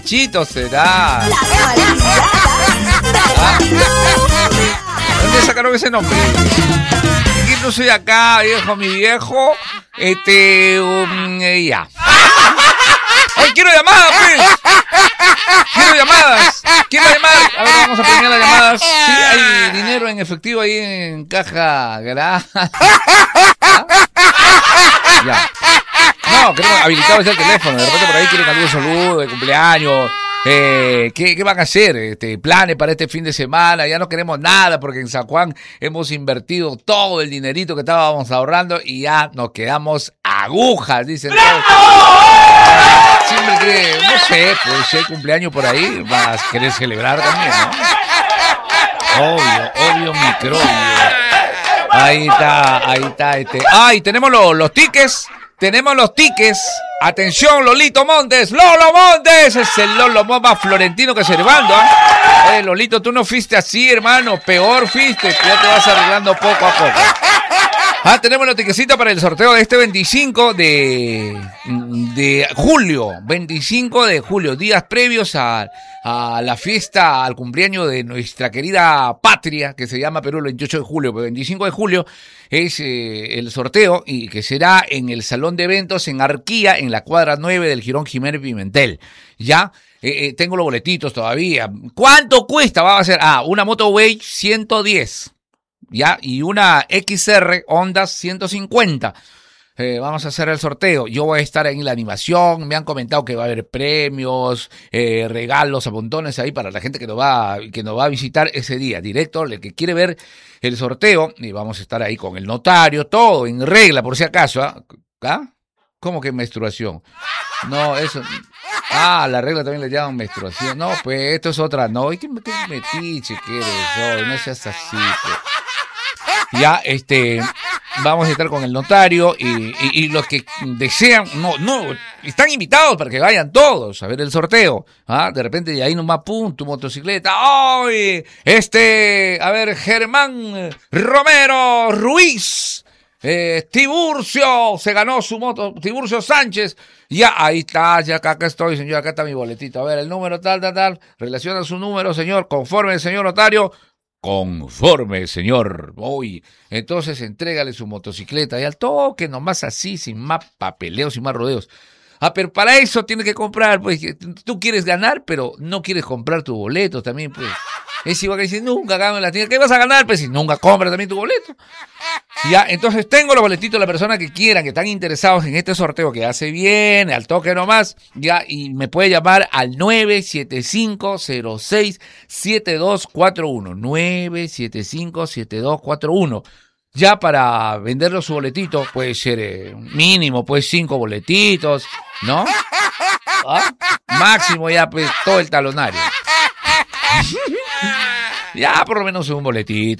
Chito será. ¿Dónde sacaron ese nombre? Que no soy acá, viejo, mi viejo. Ya. ¡Ay, quiero llamadas, pues! ¡Quiero llamadas! ¡Quiero llamadas! A ver, vamos a premiar las llamadas. Sí, hay dinero en efectivo ahí en caja. Ya. No, queremos habilitado ese teléfono. De repente por ahí quieren algún saludo de cumpleaños. ¿Qué van a hacer? Planes para este fin de semana. Ya no queremos nada porque en San Juan hemos invertido todo el dinerito que estábamos ahorrando y ya nos quedamos agujas, dicen todos. Siempre que, no sé, pues si hay cumpleaños por ahí, vas a querer celebrar también, ¿no? Obvio microbio. Ahí está. ¡Ay, tenemos los tickets! Tenemos los tickets. Atención, Lolito Montes. ¡Lolo Montes! Es el Lolo más florentino que Servando, ¿eh? Lolito, tú no fuiste así, hermano. Peor fuiste. Ya te vas arreglando poco a poco. Tenemos la tiquecita para el sorteo de este 25 de julio. 25 de julio. Días previos a la fiesta, al cumpleaños de nuestra querida patria, que se llama Perú, el 28 de julio. Pero 25 de julio es el sorteo y que será en el Salón de Eventos en Arquía, en la cuadra 9 del Jirón Jiménez Pimentel. ¿Ya? Tengo los boletitos todavía. ¿Cuánto cuesta? Va a ser, una Motoway 110. ¿Ya? Y una XR Honda 150. Vamos a hacer el sorteo. Yo voy a estar en la animación. Me han comentado que va a haber premios, regalos a montones ahí para la gente que nos va a visitar ese día. Directo, el que quiere ver el sorteo. Y vamos a estar ahí con el notario, todo en regla, por si acaso. ¿Ah? ¿Cómo que menstruación? No, eso. La regla también le llaman menstruación. No, pues esto es otra. No, ¿y qué metiche que eres hoy? No seas así, pues. Ya, vamos a estar con el notario y los que desean, no, están invitados para que vayan todos a ver el sorteo. De repente de ahí nomás, pum, tu motocicleta. ¡Ay! A ver, Germán Romero Ruiz. Tiburcio se ganó su moto, Tiburcio Sánchez. Ya, ahí está, ya acá estoy, señor, acá está mi boletito. A ver, el número tal. Relaciona su número, señor, conforme, señor notario. Conforme, señor. Hoy, entonces entrégale su motocicleta y al toque, nomás así, sin más papeleos, sin más rodeos. Pero para eso tienes que comprar, pues, tú quieres ganar, pero no quieres comprar tu boleto también, pues. Es igual que dices, nunca gano en la tienda. ¿Qué vas a ganar? Pues si nunca compras también tu boleto. Ya, entonces tengo los boletitos de la persona que quieran, que están interesados en este sorteo, que hace bien, al toque nomás, ya, y me puede llamar al 975-06-7241. 975-7241. Ya para venderlo su boletito, puede ser mínimo, pues 5 boletitos, ¿no? Máximo ya, pues todo el talonario. Ya por lo menos un boletito.